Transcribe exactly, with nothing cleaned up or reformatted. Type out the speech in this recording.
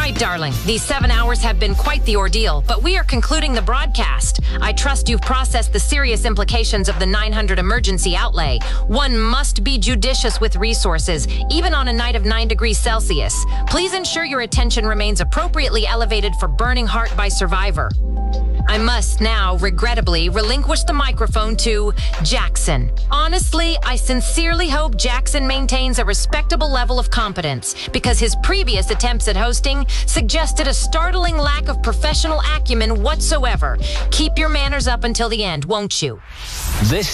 right, darling. These seven hours have been quite the ordeal, but we are concluding the broadcast. I trust you've processed the serious implications of the nine hundred emergency outlay. One must be judicious with resources, even on a night of nine degrees Celsius. Please ensure your attention remains appropriately elevated for Burning Heart by Survivor. I must now, regrettably, relinquish the microphone to Jackson. Honestly, I sincerely hope Jackson maintains a respectable level of competence, because his previous attempts at hosting suggested a startling lack of professional acumen whatsoever. Keep your manners up until the end, won't you? This